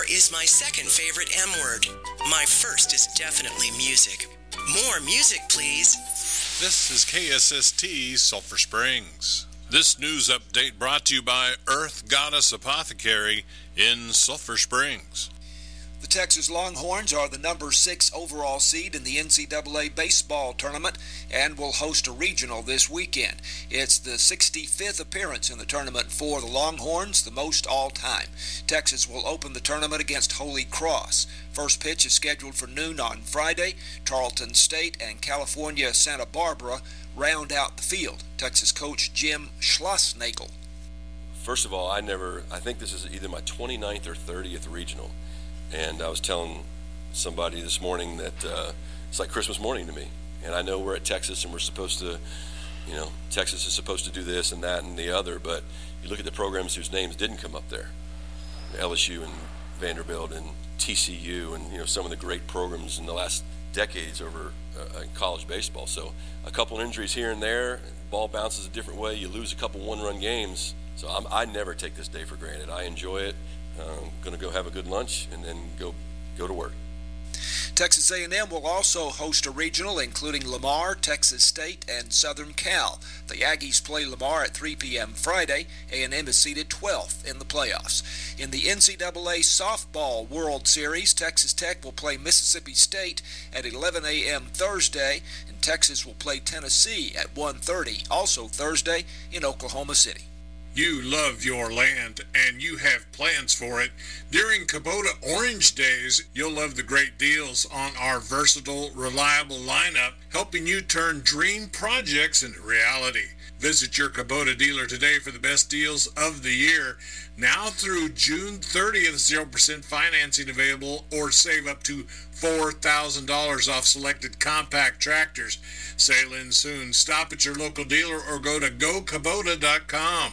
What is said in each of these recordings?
is my second favorite M word. My first is definitely music. More music, please. This is KSST Sulphur Springs. This news update brought to you by Earth Goddess Apothecary in Sulphur Springs. The Texas Longhorns are the number 6 overall seed in the NCAA baseball tournament and will host a regional this weekend. It's the 65th appearance in the tournament for the Longhorns, the most all time. Texas will open the tournament against Holy Cross. First pitch is scheduled for noon on Friday. Tarleton State and California Santa Barbara round out the field. Texas coach Jim Schlossnagle. First of all, I think this is either my 29th or 30th regional. And I was telling somebody this morning that it's like Christmas morning to me. And I know we're at Texas and we're supposed to, Texas is supposed to do this and that and the other, but you look at the programs whose names didn't come up there. LSU and Vanderbilt and TCU and, some of the great programs in the last decades over in college baseball. So a couple injuries here and there, ball bounces a different way, you lose a couple one-run games. So I never take this day for granted. I enjoy it. I'm going to go have a good lunch and then go to work. Texas A&M will also host a regional including Lamar, Texas State, and Southern Cal. The Aggies play Lamar at 3 p.m. Friday. A&M is seeded 12th in the playoffs. In the NCAA Softball World Series, Texas Tech will play Mississippi State at 11 a.m. Thursday, and Texas will play Tennessee at 1:30, also Thursday, in Oklahoma City. You love your land, and you have plans for it. During Kubota Orange Days, you'll love the great deals on our versatile, reliable lineup, helping you turn dream projects into reality. Visit your Kubota dealer today for the best deals of the year. Now through June 30th, 0% financing available, or save up to $4,000 off selected compact tractors. Sail in soon. Stop at your local dealer or go to gokubota.com.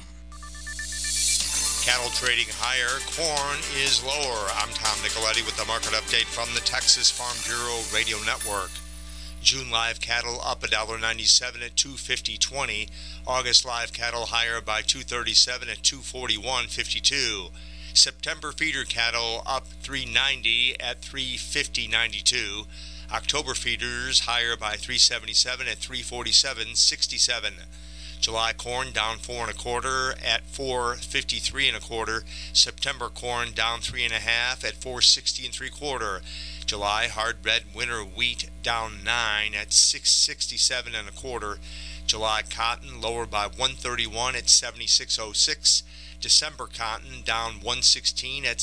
Cattle trading higher, corn is lower. I'm Tom Nicoletti with the market update from the Texas Farm Bureau Radio Network. June live cattle up $1.97 at $250.20. August live cattle higher by $2.37 at $241.52. September feeder cattle up $3.90 at $350.92. October feeders higher by $3.77 at $347.67. July corn down 4 1/4 at $4.53 1/4. September corn down 3 1/2 at $4.60 3/4. July hard red winter wheat down 9 at $6.67 1/4. July cotton lower by 131 at $76.06. December cotton down 116 at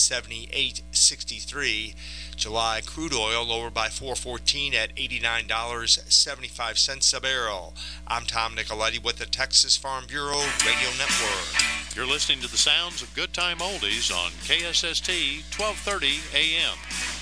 $78.63. July crude oil lower by 414 at $89.75 a barrel. I'm Tom Nicoletti with the Texas Farm Bureau Radio Network. You're listening to the sounds of Good Time Oldies on KSST 1230 AM.